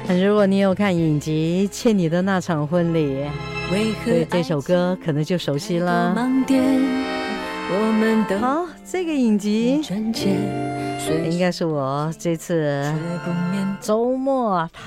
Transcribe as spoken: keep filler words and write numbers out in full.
如果你有看影集《欠你的那场婚礼》，对这首歌可能就熟悉了。好，这个影集应该是我这次周末